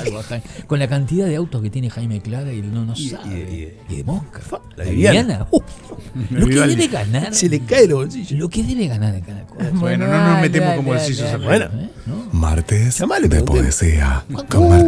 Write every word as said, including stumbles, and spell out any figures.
algo acá. Con la cantidad de autos que tiene Jaime Clara y no, no Y- sabe. y- Y, de Mosca. La La Viviana. Viviana. Uf, lo que Vivaldi. debe ganar. Se le cae el bolsillo. Lo que debe ganar en cada cosa. Bueno, no nos metemos con bolsillos dale, afuera. ¿eh? ¿No? Martes Llamalo, de preguntemos. poesía ¿Cuánto? con Martín.